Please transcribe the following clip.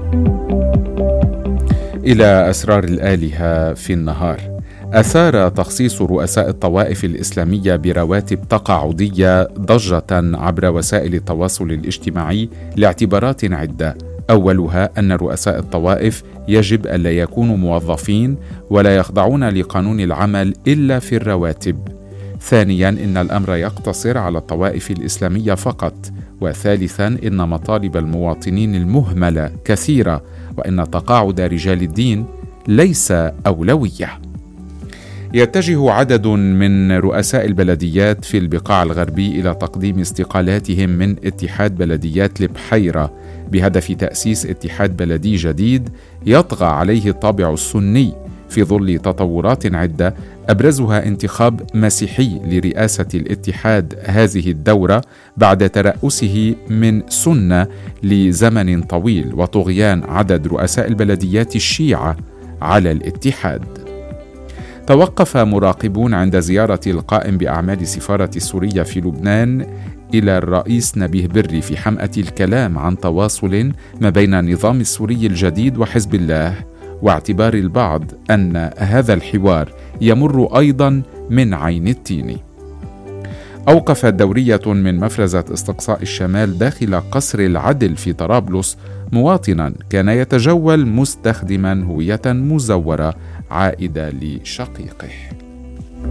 إلى أسرار الآلهة في النهار. أثار تخصيص رؤساء الطوائف الإسلامية برواتب تقاعدية ضجة عبر وسائل التواصل الاجتماعي لاعتبارات عدة. أولها أن رؤساء الطوائف يجب ألا يكونوا موظفين ولا يخضعون لقانون العمل إلا في الرواتب. ثانيا، إن الأمر يقتصر على الطوائف الإسلامية فقط. وثالثا، إن مطالب المواطنين المهملة كثيرة، وإن تقاعد رجال الدين ليس أولوية. يتجه عدد من رؤساء البلديات في البقاع الغربي إلى تقديم استقالاتهم من اتحاد بلديات البحيرة بهدف تأسيس اتحاد بلدي جديد يطغى عليه الطابع السني، في ظل تطورات عدة أبرزها انتخاب مسيحي لرئاسة الاتحاد هذه الدورة بعد ترأسه من سنة لزمن طويل، وطغيان عدد رؤساء البلديات الشيعة على الاتحاد. توقف مراقبون عند زيارة القائم بأعمال السفارة السورية في لبنان إلى الرئيس نبيه بري في حمأة الكلام عن تواصل ما بين النظام السوري الجديد وحزب الله، واعتبار البعض أن هذا الحوار يمر أيضا من عين التين. أوقفت دورية من مفرزة استقصاء الشمال داخل قصر العدل في طرابلس مواطنا كان يتجول مستخدما هوية مزورة عائدة لشقيقه.